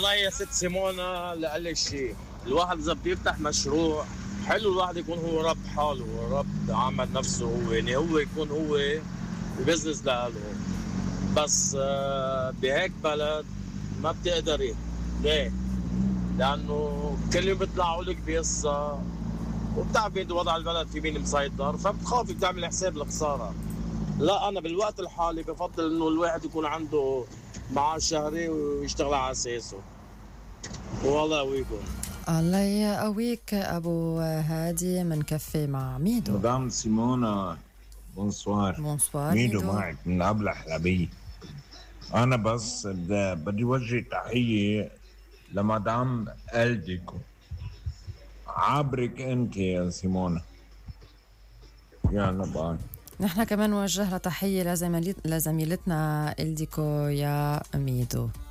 والله يا ست سيمونا لقلك شيء، الواحد إذا بده يفتح مشروع حلو الواحد يكون هو رب حاله، رب عمل نفسه هو، يعني هو يكون هو بزنس لإله. بس بهيك بلد ما بتقدري. ليه؟ لأنه كل يوم بيطلعوا لك بقصة، وبتعرفي وضع البلد في مين مسيطر، فبتخافي بتعمل حساب الخسارة. لا، أنا بالوقت الحالي بفضل إنه الواحد يكون عنده معاش شهري ويشتغل على أساسه. والله ويكم. الله يقويك أبو هادي من كفي مع ميدو. مدام سيمونا، بونسوار. بونسوار ميدو ميدو. معك من أبلة حلبية. أنا بس بدي وجه تحية لمدام ألديكو. عبرك أنت يا سيمونا. يلا باي. نحن كمان وجه لها تحية لزميلتنا إلديكو يا ميدو.